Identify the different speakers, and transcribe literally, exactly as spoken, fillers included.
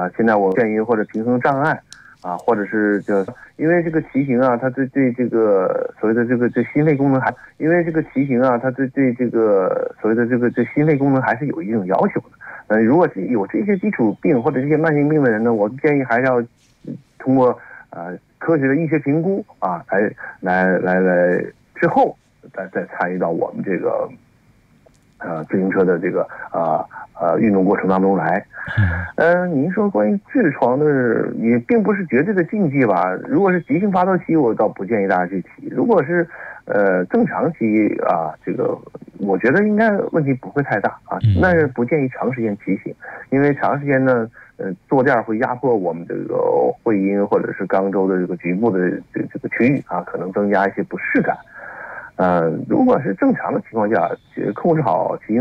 Speaker 1: 啊，现在我建议或者平衡障碍啊，或者是这，因为这个骑行啊，它对对这个所谓的这个这心肺功能还，因为这个骑行啊，它对对这个所谓的这个这心肺功能还是有一定要求的。呃，如果是有这些基础病或者这些慢性病的人呢，我建议还是要通过呃科学的医学评估啊，来来来来之后再再参与到我们这个呃自行车的这个呃呃运动过程当中来。呃，您说关于痔疮的，也并不是绝对的禁忌吧？如果是急性发作期，我倒不建议大家去骑；如果是呃正常期啊，这个我觉得应该问题不会太大啊。但是不建议长时间骑行，因为长时间呢，呃，坐垫会压迫我们这个会阴或者是肛周的这个局部的这这个区域啊，可能增加一些不适感。呃，如果是正常的情况下，控制好骑行